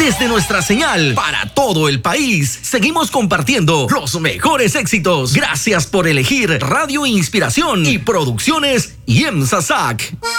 Desde nuestra señal para todo el país, seguimos compartiendo los mejores éxitos. Gracias por elegir Radio Inspiración y Producciones IEMSA SAC.